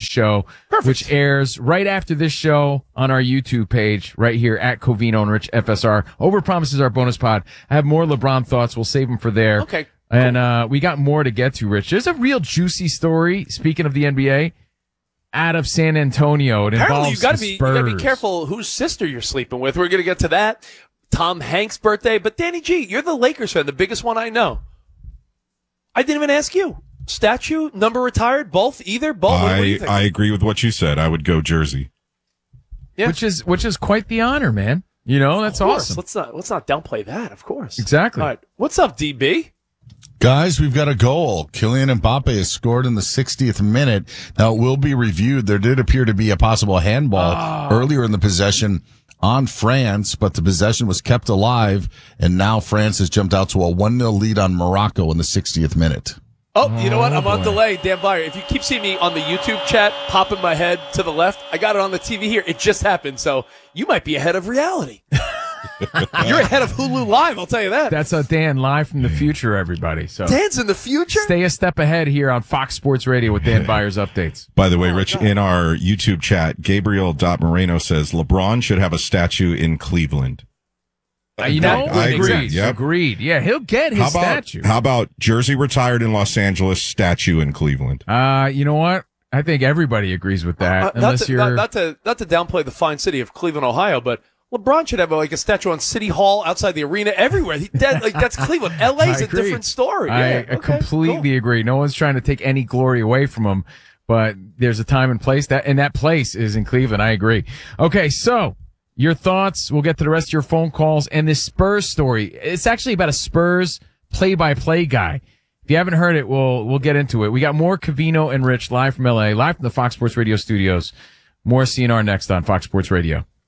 show, which airs right after this show on our YouTube page right here at Covino and Rich FSR. Overpromise is our bonus pod. I have more LeBron thoughts. We'll save them for there. Okay. And we got more to get to, Rich. There's a real juicy story, speaking of the NBA, out of San Antonio. It Apparently, involves you gotta be careful whose sister you're sleeping with. We're gonna get to that. Tom Hanks' birthday. But Danny G, you're the Lakers fan, the biggest one I know. I didn't even ask you. Statue, number retired, both, either, both. What do you think? I agree with what you said. I would go jersey. Yeah. Which is quite the honor, man. You know, that's awesome. Let's not downplay that, of course. Exactly. All right. What's up, DB? Guys, we've got a goal. Kylian Mbappe has scored in the 60th minute. Now, it will be reviewed. There did appear to be a possible handball earlier in the possession on France, but the possession was kept alive, and now France has jumped out to a 1-0 lead on Morocco in the 60th minute. Oh, you know what? I'm on delay, Dan Byer. If you keep seeing me on the YouTube chat popping my head to the left, I got it on the TV here. It just happened, so you might be ahead of reality. You're ahead of Hulu Live, I'll tell you that. That's Dan live from the future, everybody. So Dan's in the future? Stay a step ahead here on Fox Sports Radio with Dan Byers updates. By the way, Rich, in our YouTube chat, Gabriel.Moreno says LeBron should have a statue in Cleveland. I agree. Agreed. Yep. Agreed. Yeah, he'll get his statue. How about jersey retired in Los Angeles, statue in Cleveland? You know what? I think everybody agrees with that. Not to downplay the fine city of Cleveland, Ohio, but LeBron should have a statue on City Hall, outside the arena, everywhere. That's Cleveland. LA's a different story. I completely agree. No one's trying to take any glory away from him, but there's a time and place and that place is in Cleveland. I agree. Okay, so your thoughts. We'll get to the rest of your phone calls and this Spurs story. It's actually about a Spurs play-by-play guy. If you haven't heard it, we'll get into it. We got more Covino and Rich live from LA, live from the Fox Sports Radio studios. More CNR next on Fox Sports Radio.